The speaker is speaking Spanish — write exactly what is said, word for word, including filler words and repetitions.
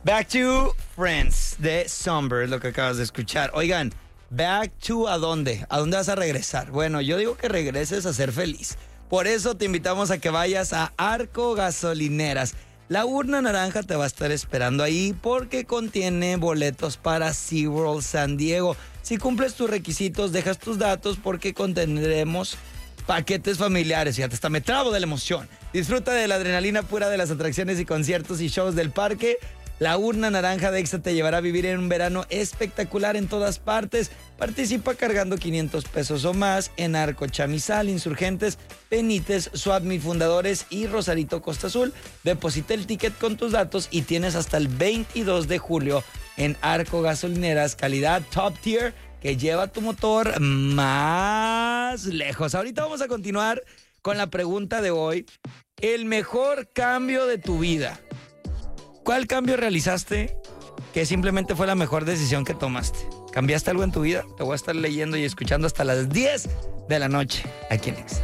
Back to Friends de Somber, lo que acabas de escuchar. Oigan, back to ¿a dónde? ¿A dónde vas a regresar? Bueno, yo digo que regreses a ser feliz. Por eso te invitamos a que vayas a Arco Gasolineras. La urna naranja te va a estar esperando ahí porque contiene boletos para SeaWorld San Diego. Si cumples tus requisitos, dejas tus datos porque contendremos paquetes familiares. Fíjate, hasta me trabo de la emoción. Disfruta de la adrenalina pura de las atracciones y conciertos y shows del parque. La urna naranja de Exa te llevará a vivir en un verano espectacular en todas partes. Participa cargando quinientos pesos o más en Arco Chamizal, Insurgentes, Benítez, Suadmi Fundadores y Rosarito Costa Azul. Deposita el ticket con tus datos y tienes hasta el veintidós de julio en Arco Gasolineras, calidad top tier que lleva tu motor más lejos. Ahorita vamos a continuar con la pregunta de hoy. El mejor cambio de tu vida. ¿Cuál cambio realizaste que simplemente fue la mejor decisión que tomaste? ¿Cambiaste algo en tu vida? Te voy a estar leyendo y escuchando hasta las diez de la noche aquí en Exa.